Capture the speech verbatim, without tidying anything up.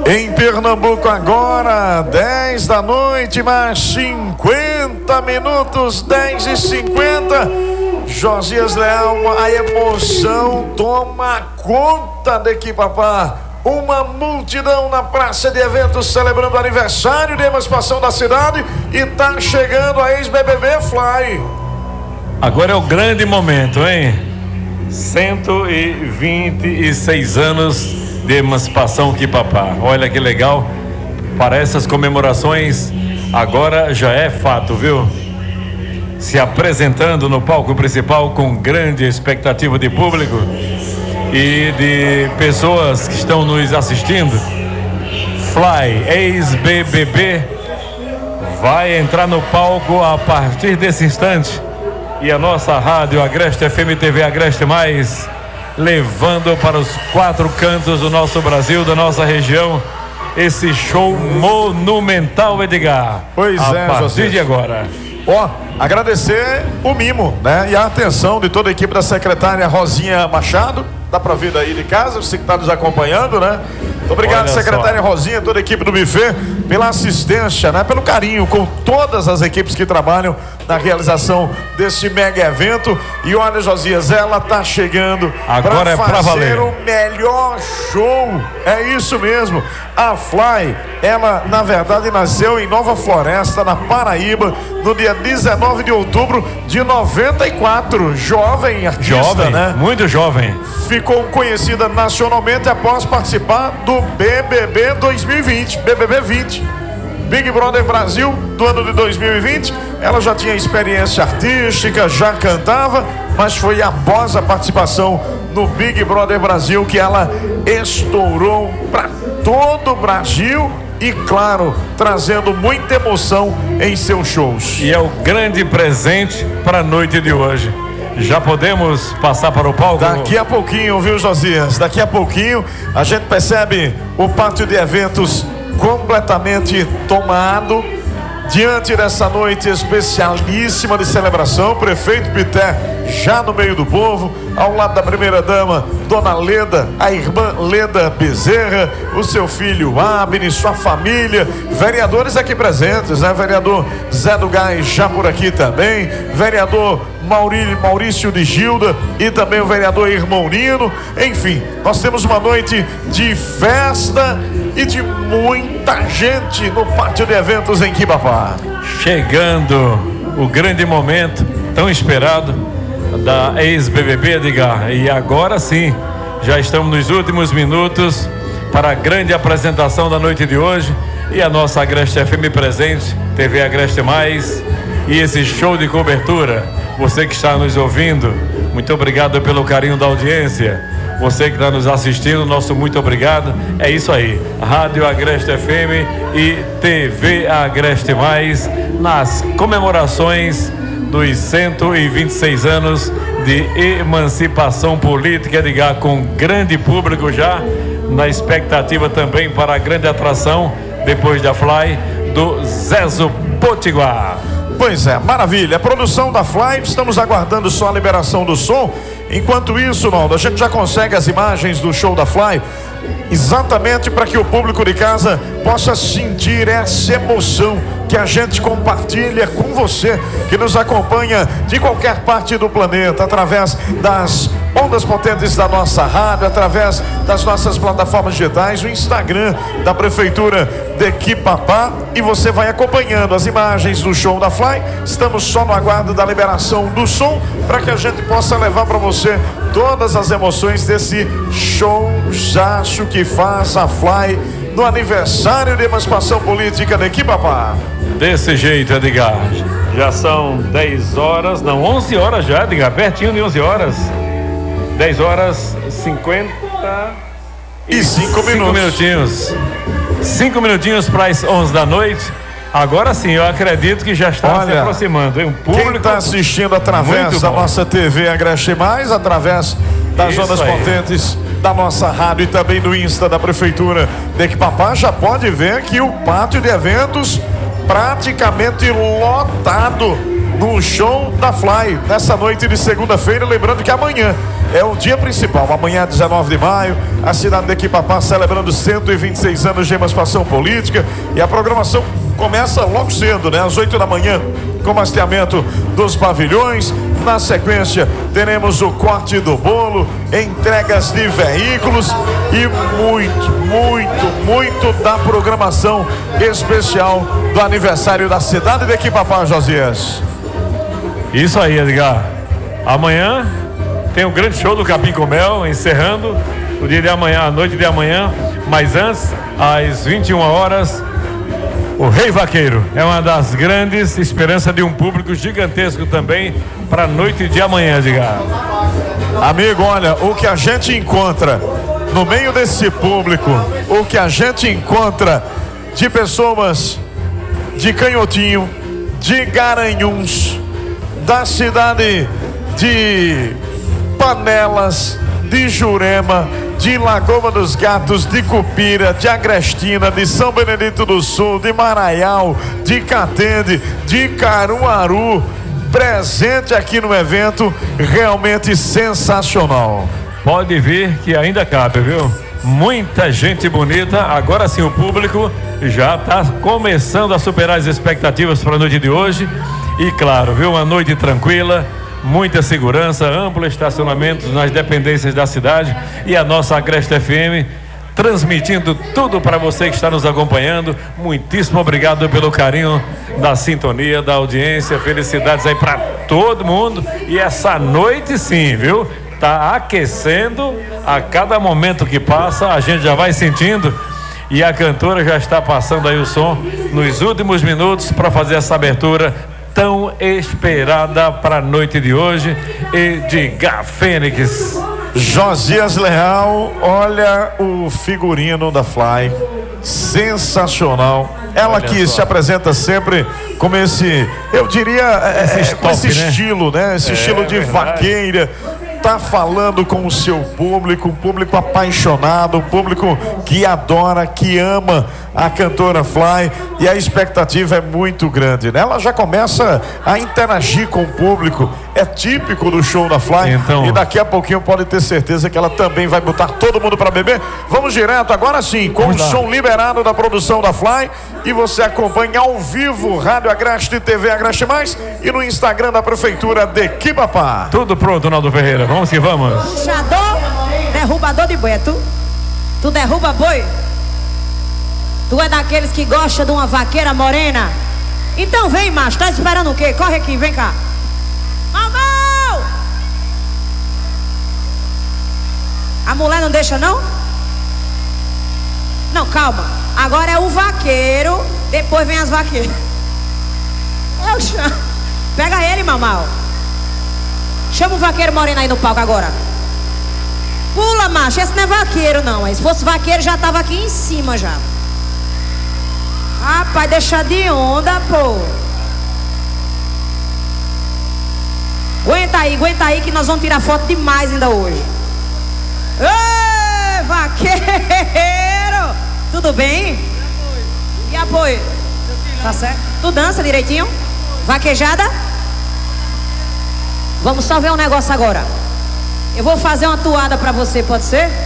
Em Pernambuco agora, dez da noite, mais cinquenta minutos, dez e cinquenta. Josias Leal, a emoção toma conta de Equipapá. Uma multidão na praça de eventos celebrando o aniversário de emancipação da cidade e tá chegando a ex-B B B Fly. Agora é o grande momento, hein? cento e vinte e seis anos de emancipação Equipapá. Olha que legal. Para essas comemorações, agora já é fato, viu? Se apresentando no palco principal com grande expectativa de público e de pessoas que estão nos assistindo. Fly, ex-B B B, vai entrar no palco a partir desse instante. E a nossa rádio Agreste F M T V Agreste Mais, levando para os quatro cantos do nosso Brasil, da nossa região, esse show monumental, Edgar. Pois a é, partir José. de agora. Ó, agradecer o mimo, né? E a atenção de toda a equipe da secretária Rosinha Machado. Dá pra vir daí de casa, você que está nos acompanhando, né? Muito obrigado, Olha secretária só. Rosinha, toda a equipe do buffet, pela assistência, né? Pelo carinho com todas as equipes que trabalham na realização desse mega evento. E olha, Josias, ela tá chegando agora é pra fazer valer o melhor show. É isso mesmo. A Fly, ela na verdade nasceu em Nova Floresta, na Paraíba, no dia dezenove de outubro de noventa e quatro. Jovem artista, Jovem, né? muito jovem. Ficou conhecida nacionalmente após participar do B B B dois mil e vinte, B B B vinte, Big Brother Brasil do ano de dois mil e vinte. Ela já tinha experiência artística, já cantava, mas foi após a participação no Big Brother Brasil que ela estourou para todo o Brasil e, claro, trazendo muita emoção em seus shows. E é o grande presente para a noite de hoje. Já podemos passar para o palco? Daqui a pouquinho, viu, Josias? Daqui a pouquinho a gente percebe o pátio de eventos completamente tomado diante dessa noite especialíssima de celebração. Prefeito Pité já no meio do povo, ao lado da primeira dama, Dona Leda, a irmã Leda Bezerra, o seu filho Abner, sua família, vereadores aqui presentes, né? Vereador Zé do Gás já por aqui também, vereador Maurício, Maurício de Gilda e também o vereador Irmão Nino. Enfim, nós temos uma noite de festa e de muita gente no pátio de eventos em Equipapá. Chegando o grande momento tão esperado da ex-B B B, Edgar. E agora sim, já estamos nos últimos minutos para a grande apresentação da noite de hoje. E a nossa Agreste F M presente, T V Agreste Mais, e esse show de cobertura. Você que está nos ouvindo, muito obrigado pelo carinho da audiência. Você que está nos assistindo, nosso muito obrigado. É isso aí, Rádio Agreste F M e T V Agreste Mais, nas comemorações dos cento e vinte e seis anos de emancipação política, Edgar, com grande público já, na expectativa também para a grande atração, depois da Fly, do Zezo Potiguar. Pois é, maravilha. A produção da Fly, estamos aguardando só a liberação do som. Enquanto isso, Naldo, a gente já consegue as imagens do show da Fly, exatamente para que o público de casa possa sentir essa emoção que a gente compartilha com você, que nos acompanha de qualquer parte do planeta, através das ondas potentes da nossa rádio, através das nossas plataformas digitais, o Instagram da Prefeitura de Equipapá, e você vai acompanhando as imagens do show da Fly. Estamos só no aguardo da liberação do som, para que a gente possa levar para você todas as emoções desse showzaço que faz a Fly no aniversário de emancipação política de Equipapá. Desse jeito, Edgar. Já são dez horas, não, onze horas já, Edgar, pertinho de onze horas. dez horas e cinquenta e cinco minutos. minutinhos. cinco minutinhos para as onze da noite. Agora sim, eu acredito que já está Olha, se aproximando, hein? Um público. Quem está assistindo através da nossa T V Agreste Mais, através das Isso ondas aí. potentes da nossa rádio e também do Insta da Prefeitura de Equipapá, já pode ver que o pátio de eventos praticamente lotado no show da Fly, nessa noite de segunda-feira. Lembrando que amanhã é o dia principal. Amanhã, dezenove de maio, a cidade de Equipapá celebrando cento e vinte e seis anos de emancipação política. E a programação começa logo cedo, né? Às oito da manhã, com hasteamento dos pavilhões. Na sequência, teremos o corte do bolo, entregas de veículos e muito, muito, muito da programação especial do aniversário da cidade de Equipapá, Josias. Isso aí, Edgar. Amanhã tem um grande show do Capim com Mel, encerrando o dia de amanhã, a noite de amanhã. Mas antes, às vinte e uma horas, o Rei Vaqueiro é uma das grandes esperanças de um público gigantesco também para a noite de amanhã, Edgar. Amigo, olha, o que a gente encontra no meio desse público, o que a gente encontra de pessoas de Canhotinho, de Garanhuns, da cidade de Panelas, de Jurema, de Lagoa dos Gatos, de Cupira, de Agrestina, de São Benedito do Sul, de Maraial, de Catende, de Caruaru, presente aqui no evento, realmente sensacional. Pode vir que ainda cabe, viu? Muita gente bonita. Agora sim o público já está começando a superar as expectativas para a noite de hoje. E claro, viu? Uma noite tranquila, muita segurança, amplo estacionamento nas dependências da cidade e a nossa Agreste F M transmitindo tudo para você que está nos acompanhando. Muitíssimo obrigado pelo carinho da sintonia, da audiência. Felicidades aí para todo mundo. E essa noite sim, viu? Tá aquecendo a cada momento que passa, a gente já vai sentindo. E a cantora já está passando aí o som nos últimos minutos para fazer essa abertura tão esperada para a noite de hoje. Edgar Fênix. Josias Leal, olha o figurino da Fly, sensacional. Ela olha que só. Se apresenta sempre como esse, eu diria, esse, é, stop, esse né? estilo, né? Esse é, estilo de verdade. Vaqueira. Tá falando com o seu público, um público apaixonado, um público que adora, que ama a cantora Fly, e a expectativa é muito grande, né? Ela já começa a interagir com o público, é típico do show da Fly, então... e daqui a pouquinho pode ter certeza que ela também vai botar todo mundo para beber. Vamos direto agora sim, com o som liberado da produção da Fly, e você acompanha ao vivo Rádio Agreste, T V Agreste Mais, e no Instagram da Prefeitura de Equipapá. Tudo pronto, Naldo Ferreira, vamos que vamos. Puxador, derrubador de boi, é tu? Tu derruba boi? Tu é daqueles que gosta de uma vaqueira morena? Então vem, macho, tá esperando o quê? Corre aqui, vem cá. Mamão! A mulher não deixa, não? Não, calma. Agora é o vaqueiro, depois vem as vaqueiras. Eu chamo. Pega ele, mamão. Chama o vaqueiro moreno aí no palco agora. Pula, macho, esse não é vaqueiro não. Mas se fosse vaqueiro já tava aqui em cima já. Rapaz, deixa de onda, pô. Aguenta aí, aguenta aí que nós vamos tirar foto demais ainda hoje. Ê, vaqueiro! Tudo bem? E apoio? Tá certo? Tu dança direitinho? Vaquejada? Vamos só ver um negócio agora. Eu vou fazer uma toada pra você, pode ser?